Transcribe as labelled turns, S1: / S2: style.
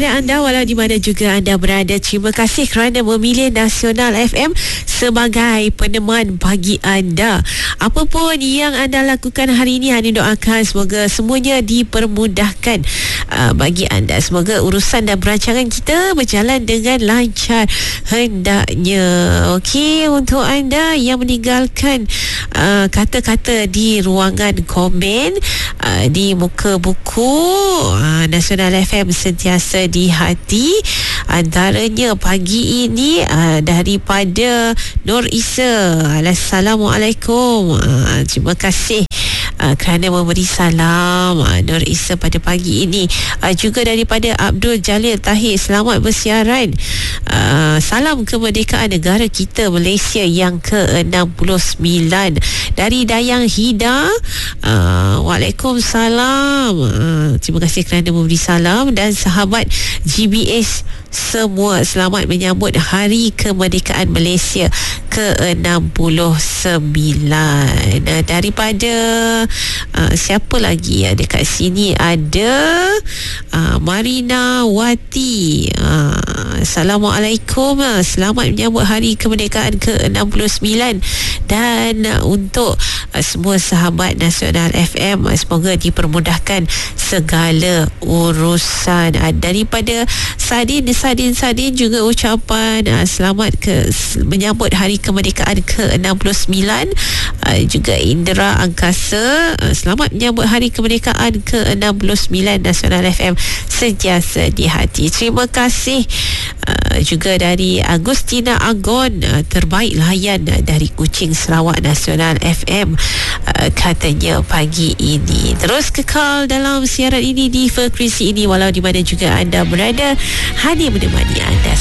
S1: kepada anda walau di mana juga anda berada. Terima kasih kerana memilih Nasional FM sebagai peneman pagi anda. Apa pun yang anda lakukan hari ini, Hani doakan semoga semuanya dipermudahkan bagi anda. Semoga urusan dan perancangan kita berjalan dengan lancar hendaknya. Okey, untuk anda yang meninggalkan kata-kata di ruangan komen di muka buku, Nasional FM sentiasa di hati. Antaranya pagi ini daripada Nur Isa. Assalamualaikum. Terima kasih kerana memberi salam Nur Isa pada pagi ini. Juga daripada Abdul Jalil Tahir, selamat bersiaran. Salam kemerdekaan negara kita Malaysia yang ke-69. Dari Dayang Hida, Waalaikumsalam. Terima kasih kerana memberi salam. Dan sahabat GBS semua, selamat menyambut Hari Kemerdekaan Malaysia ke-69. Daripada siapa lagi dekat sini? Ada Marina Wati. Assalamualaikum, selamat menyambut Hari Kemerdekaan ke-69. Dan untuk semua sahabat Nasional FM, semoga dipermudahkan segala urusan. Daripada Sadin juga ucapan selamat menyambut Hari Kemerdekaan ke-69. Juga Indra Angkasa, selamat menyambut Hari Kemerdekaan ke-69. Nasional FM sentiasa di hati. Terima kasih. Juga dari Agustina Agon, terbaik layan dari Kuching, Sarawak. Nasional FM katanya pagi ini. Terus kekal dalam siaran ini di frekuensi ini walau di mana juga anda berada. Hani menemani anda.